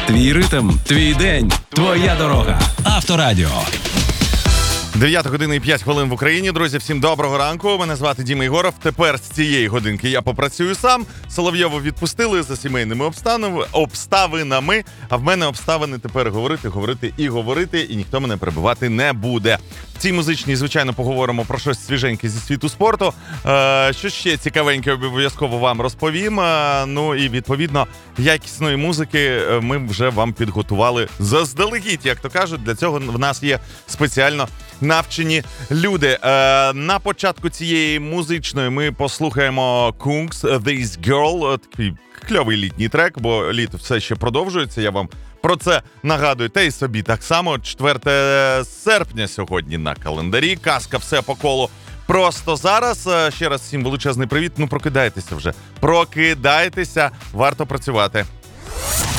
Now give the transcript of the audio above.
Твій ритм, твій день, твоя дорога. Авторадіо. 9 година і 5 хвилин в Україні. Друзі, всім доброго ранку. Мене звати Діма Єгоров. Тепер з цієї годинки я попрацюю сам. Соловйову відпустили за сімейними обставинами. А в мене обставини тепер говорити, і ніхто мене перебивати не буде. В цій музичній, звичайно, поговоримо про щось свіженьке зі світу спорту. Що ще цікавеньке обов'язково вам розповім. Ну і, відповідно, якісної музики ми вже вам підготували заздалегідь, як то кажуть. Для цього в нас є спеціально навчені люди. На початку цієї музичної ми послухаємо Kungs This Girl. Такий кльовий літній трек, бо літо все ще продовжується. Я вам про це нагадую. Та й собі так само. 4 серпня сьогодні на календарі. Казка все по колу. Просто зараз. Ще раз всім величезний привіт. Ну, прокидайтеся вже. Прокидайтеся. Варто працювати.